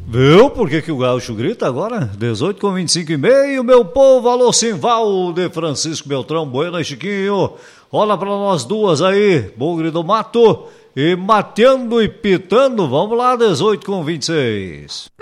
Viu por que o gaúcho grita agora? 18 com 25 e meio, meu povo, alô Simval de Francisco Beltrão, Bueno e Chiquinho. Rola pra nós duas aí, Bugre do Mato e Mateando e Pitando. Vamos lá, 18 com 26.